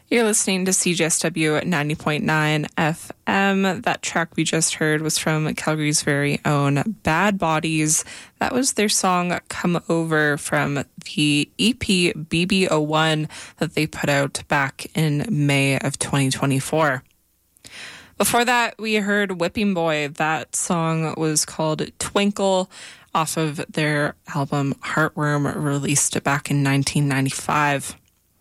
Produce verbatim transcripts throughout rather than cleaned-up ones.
You're listening to C J S W ninety point nine F M. That track we just heard was from Calgary's very own Bad Bodies. That was their song Come Over from the E P B B oh one that they put out back in May of twenty twenty-four. Before that, we heard Whipping Boy. That song was called Twinkle off of their album Heartworm, released back in nineteen ninety-five.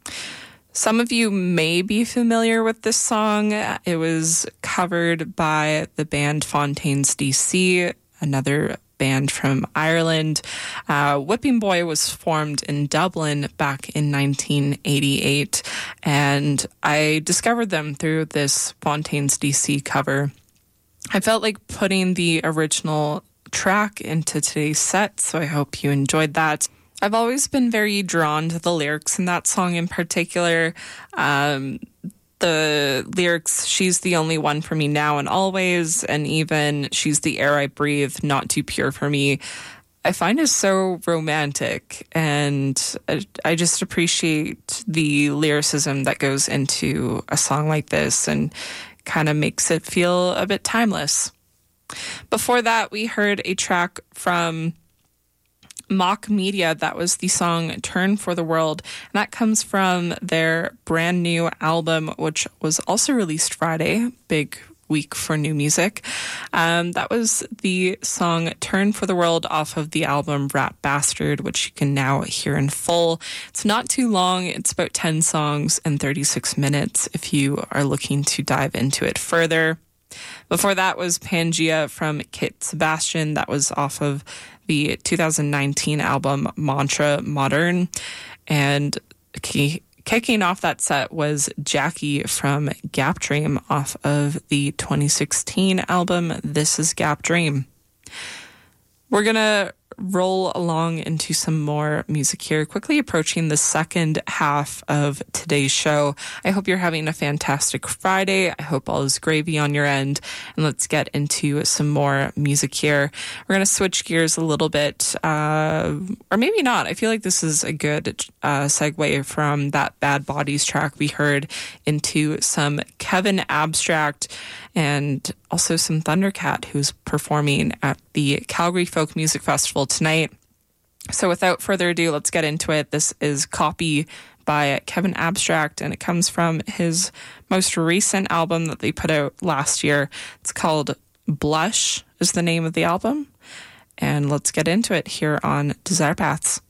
Some of you may be familiar with this song. It was covered by the band Fontaines D C, another band from Ireland. Uh, Whipping Boy was formed in Dublin back in nineteen eighty-eight, and I discovered them through this Fontaines D C cover. I felt like putting the original track into today's set, so I hope you enjoyed that. I've always been very drawn to the lyrics in that song in particular. Um, the lyrics, she's the only one for me now and always, and even she's the air I breathe, not too pure for me, I find is so romantic, and I, I just appreciate the lyricism that goes into a song like this and kind of makes it feel a bit timeless. Before that, we heard a track from Mock Media. That was the song Turn for the World, and that comes from their brand new album, which was also released Friday. Big week for new music. Um, that was the song Turn for the World off of the album Rat Bastard, which you can now hear in full. It's not too long. It's about ten songs and thirty-six minutes if you are looking to dive into it further. Before that was Pangea from Kit Sebastian. That was off of the two thousand nineteen album Mantra Modern. And key, kicking off that set was Jackie from Gap Dream off of the twenty sixteen album This Is Gap Dream. We're going to roll along into some more music here, quickly approaching the second half of today's show. I hope you're having a fantastic Friday. I hope all is gravy on your end, and let's get into some more music here. We're going to switch gears a little bit, uh, or maybe not. I feel like this is a good uh, segue from that Bad Bodies track we heard into some Kevin Abstract and also some Thundercat, who's performing at the Calgary Folk Music Festival tonight. So without further ado, let's get into it. This is Copy by Kevin Abstract, and it comes from his most recent album that they put out last year. It's called Blush is the name of the album. And let's get into it here on Desire Paths.